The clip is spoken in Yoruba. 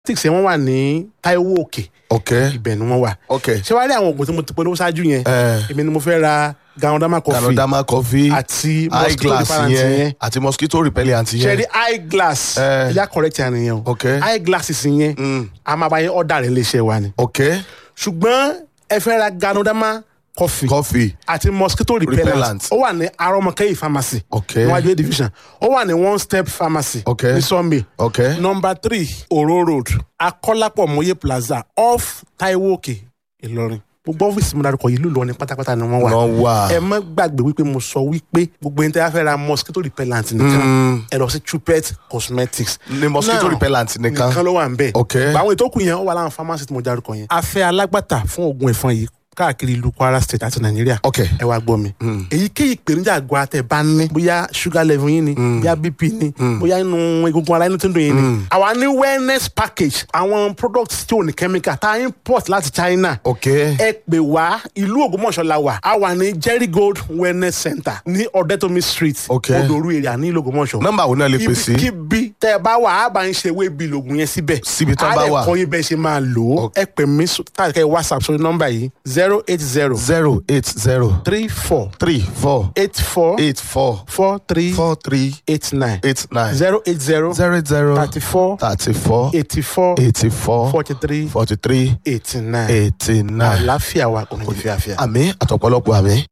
tí wọ́n wà ní Táíwò Òkè. Ibẹ̀ ni wọ́n wà. Ṣé wàá rí àwọn oògùn tí mo ti polówó ṣáájú yẹn? Èmi ni mo fẹ́ ra Ganoderma coffee àti eyeglass yẹn àti mosquito repellent yẹn. Ṣé rí eyeglass ẹ̀yà correct yẹn nìyẹn o. Eyeglasses yẹn a máa bá yẹn ọ̀dà rẹ̀ léṣe wa ni. Ṣùgbọ́n ẹ fẹ́ ra Ganoderma coffee àti mosquito repellent ó wà ní Aromọkẹ́yì pharmacy níwájú division ó wà ní One Step pharmacy ní Sunday number 3 Oro Road Akọ́lápọ̀ Mòye Plaza off Táíwò Òkè Ìlọrin. Gbogbo ọ́fíìsì mi dárúkọ yìí ló lọ ní pátápátá ni wọ́n wà. Ẹ má gbàgbé wípé mo sọ wípé gbogbo ẹni tí a fẹ́ ra mosquito repellent nìkan ẹ lọ sí Chupet Cosmetics. Ní mosquito repellent nìkan ló wà ń bẹ̀. Báwọn ètò kù yẹn ó wà láwọn pharmacy tí mo dárúkọ yẹn. A fẹ́ alágbàtà fún oògùn ẹ̀fọn yìí káàkiri ìlú Kwara State àti Nàìjíríà. Ẹ wá gbọ́ mi. Èyíkéyìí ìpèníjà àgọ́ ara tẹ́ bá ní bóyá sugar level yín ni bóyá BP ni bóyá inú egungun ara inú tó ń dùn yín ni. Àwa ní wellness package àwọn products tí ò ní chemical tá a import láti China. Ẹ pè wá ìlú Ògbómọ̀ṣọ́ la wà. A wà ní Jerry Gold Wellness Center ní Ọ̀dẹ́tòmí Street Odoru area ní ìlú Ògbómọ̀ṣọ́. Nọ́mbà wo náà lè pè sí? Ibikíbi tẹ́ ẹ bá wà á bá ń ṣe ewé bíi lògùn yẹn síbẹ̀. Síbi tó bá wà. A lè kọ́ yín bẹ́ẹ̀ ṣe máa lò ó. Ẹ pè mí káàkiri WhatsApp sórí nọ́mbà yìí 080 34 84 43 89 080 34 84 43 89. Àlàáfíà wa kò ní fi àfíà. Àmín àtọ̀pọ̀lọpọ̀ àmín.